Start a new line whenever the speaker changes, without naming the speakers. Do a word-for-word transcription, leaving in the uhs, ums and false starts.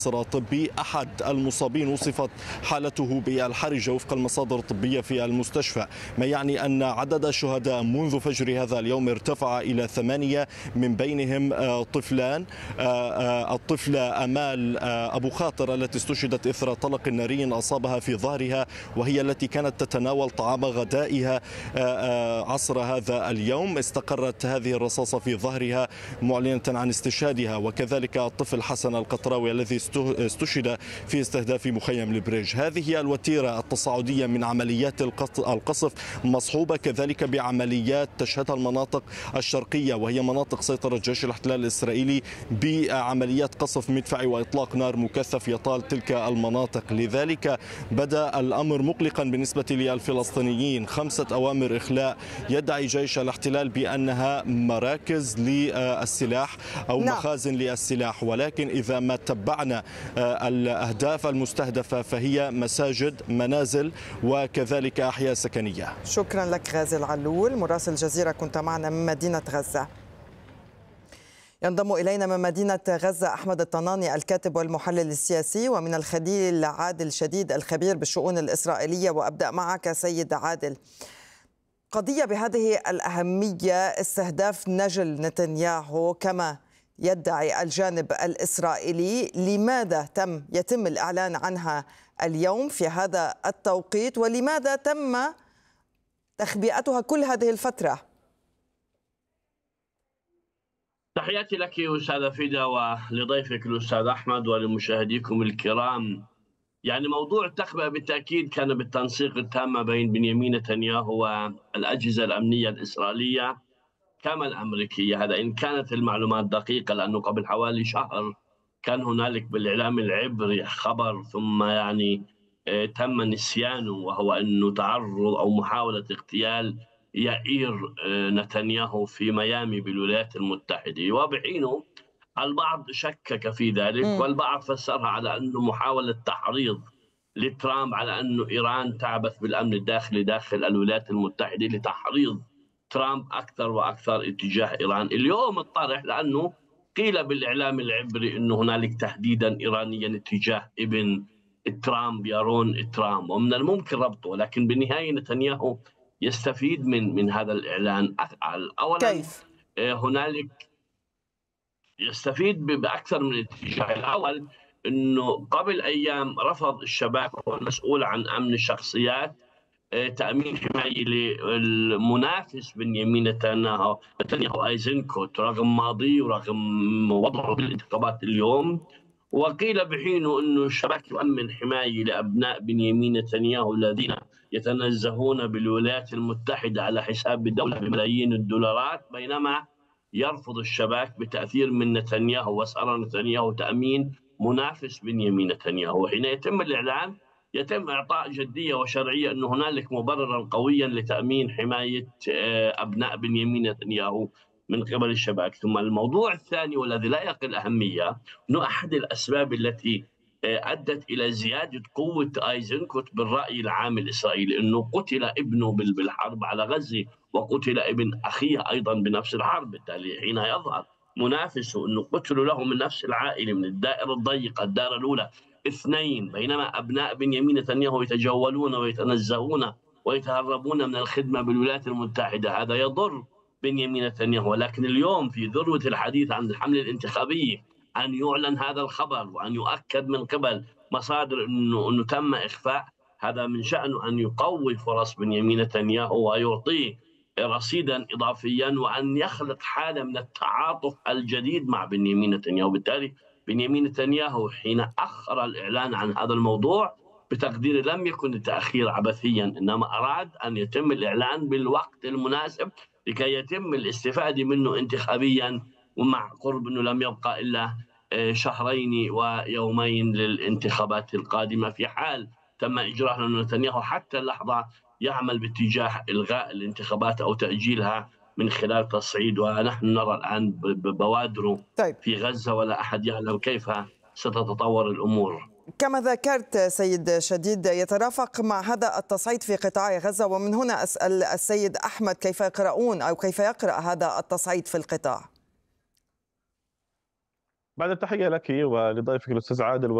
طبي. أحد المصابين وصفت حالته بالحرجة وفق المصادر الطبية في المستشفى، ما يعني أن عدد الشهداء منذ فجر هذا اليوم ارتفع إلى ثمانية، من بينهم طفلان. الطفلة أمال أبو خاطر التي استشهدت إثر طلق ناري أصابها في ظهرها، وهي التي كانت تتناول طعام غدائها عصر هذا اليوم. استقرت هذه الرصاصة في ظهرها معلنة عن استشهادها. وكذلك الطفل حسن القطراوي الذي استشهد في استهداف مخيم البريج. هذه الوتيرة التصاعدية من عمليات القصف مصحوبة كذلك بعمليات تشهدها المناطق الشرقية، وهي مناطق سيطرة جيش الاحتلال الإسرائيلي، بعمليات قصف مدفعي وإطلاق نار مكثف يطال تلك المناطق. لذلك بدأ الأمر مقلقا بالنسبة للفلسطينيين. خمسة أوامر إخلاء يدعي جيش الاحتلال بأنها مراكز للسلاح أو مخازن للسلاح، ولكن إذا ما تبعنا الأهداف المستهدفة فهي مساجد، منازل، وكذلك أحياء سكنية.
شكرا لك غازي العلول، مراسل الجزيرة كنت معنا من مدينة غزة. ينضم إلينا من مدينة غزة أحمد الطناني الكاتب والمحلل السياسي، ومن الخليل عادل شديد الخبير بالشؤون الإسرائيلية. وأبدأ معك سيد عادل، قضية بهذه الأهمية، استهداف نجل نتنياهو كما يدعي الجانب الإسرائيلي، لماذا تم يتم الإعلان عنها اليوم في هذا التوقيت، ولماذا تم تخبئتها كل هذه الفترة؟
تحياتي لك أستاذة فيدا ولضيفك الأستاذ أحمد ولمشاهديكم الكرام. يعني موضوع التخبئة بالتأكيد كان بالتنسيق التام بين بنيامين نتنياهو والأجهزة الأمنية الإسرائيلية كما الأمريكية. هذا إن كانت المعلومات دقيقة، لأنه قبل حوالي شهر كان هنالك بالإعلام العبري خبر ثم يعني تم نسيانه، وهو أنه تعرض أو محاولة اغتيال يائير نتنياهو في ميامي بالولايات المتحدة. وبحينه البعض شكك في ذلك، والبعض فسرها على أنه محاولة تحريض لترامب على أنه إيران تعبث بالأمن الداخلي داخل الولايات المتحدة لتحريض ترامب أكثر وأكثر اتجاه إيران. اليوم الطرح لأنه قيل بالإعلام العبري أنه هنالك تهديدا إيرانيا اتجاه ابن ترامب يارون ترامب، ومن الممكن ربطه، ولكن بالنهاية نتنياهو يستفيد من من هذا الإعلان. أولا
كيف؟
هنالك يستفيد بأكثر من اتجاه. الأول أنه قبل أيام رفض الشباك والمسؤول عن أمن الشخصيات تأمين حماية للمنافس بنيامين نتنياهو نتنياهو أيزنكوت رغم ماضيه ورغم وضعه بالانتخابات اليوم. وقيل بحينه أنه الشباك يؤمن حماية لأبناء بنيامين نتنياهو الذين يتنزهون بالولايات المتحدة على حساب الدولة بملايين الدولارات، بينما يرفض الشباك بتأثير من نتنياهو وسأرى نتنياهو تأمين منافس بنيامين نتنياهو. وحين يتم الإعلان يتم إعطاء جدية وشرعية أن هنالك مبررا قويا لتأمين حماية أبناء بنيامين نتنياهو من قبل الشباك. ثم الموضوع الثاني والذي لا يقل أهمية، أنه أحد الأسباب التي أدت إلى زيادة قوة أيزنكوت بالرأي العام الإسرائيلي أنه قتل ابنه بالحرب على غزة، وقتل ابن أخيه أيضا بنفس الحرب. بالتالي حين يظهر منافسه أنه قتلوا له من نفس العائلة من الدائرة الضيقة الدائرة الأولى اثنين، بينما أبناء بنيامين نتنياهو يتجولون ويتنزهون ويتهربون من الخدمة بالولايات المتحدة، هذا يضر بنيامين نتنياهو. ولكن اليوم في ذروة الحديث عن الحملة الانتخابية أن يعلن هذا الخبر وأن يؤكد من قبل مصادر أنه, أنه تم إخفاء، هذا من شأنه أن يقوي فرص بنيامين نتنياهو ويعطيه رصيدا إضافيا، وأن يخلق حالة من التعاطف الجديد مع بنيامين نتنياهو. بالتالي بنيامين نتنياهو حين أخر الإعلان عن هذا الموضوع بتقديري لم يكن التأخير عبثيا، إنما أراد أن يتم الإعلان بالوقت المناسب لكي يتم الاستفادة منه انتخابيا، ومع قرب أنه لم يبقى إلا شهرين ويومين للانتخابات القادمة، في حال تم إجراء نتنياهو حتى اللحظة يعمل باتجاه إلغاء الانتخابات أو تأجيلها من خلال تصعيد. ونحن نرى الآن بوادره
طيب.
في غزة ولا أحد يعلم كيف ستتطور الأمور.
كما ذكرت سيد شديد، يترافق مع هذا التصعيد في قطاع غزة، ومن هنا أسأل السيد أحمد كيف يقرؤون أو كيف يقرأ هذا التصعيد في القطاع؟
بعد التحية لك ولضيفك الأستاذ عادل.